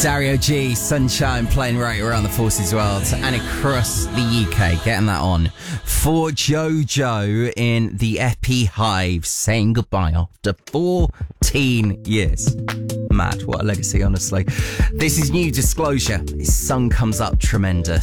Dario G, Sunshine, playing right around the Forces world and across the UK, getting that on for Jojo in the Epi Hive, saying goodbye after 14 years. Mad, what a legacy, honestly. This is New Disclosure. His sun comes up tremendous.